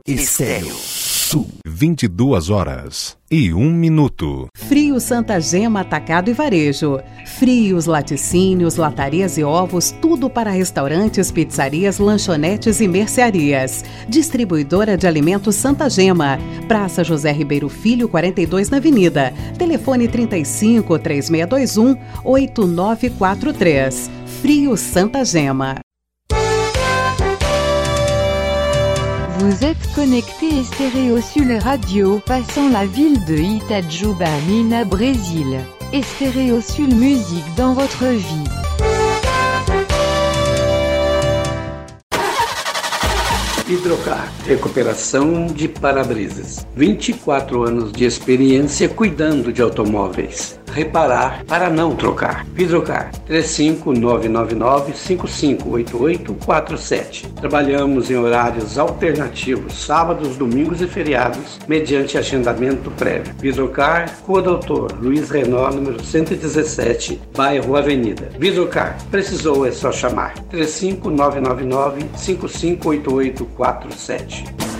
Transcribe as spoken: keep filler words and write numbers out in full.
Estéreo Sul. vinte e duas horas e um minuto. Frios Santa Gema Atacado e Varejo. Frios, laticínios, latarias e ovos, tudo para restaurantes, pizzarias, lanchonetes e mercearias. Distribuidora de alimentos Santa Gema. Praça José Ribeiro Filho, quarenta e dois na Avenida. Telefone trinta e cinco, três seis dois um, oito nove quatro três. Frios Santa Gema. Vous êtes connecté Estéreo Sul Radio, passant la ville de Itajuba, Minas, Brésil. Estéreo Sul Musique dans votre vie. Hidrocar, recuperação de para-brisas. vinte e quatro anos de experiência cuidando de automóveis. Reparar para não trocar. Hidrocar, três cinco nove nove nove, cinco cinco oito oito quatro sete. Trabalhamos em horários alternativos, sábados, domingos e feriados, mediante agendamento prévio. Hidrocar, Rua Doutor Luiz Renault, número cento e dezessete, bairro Avenida. Hidrocar, precisou é só chamar. três cinco nove nove nove, cinco cinco oito oito quatro sete.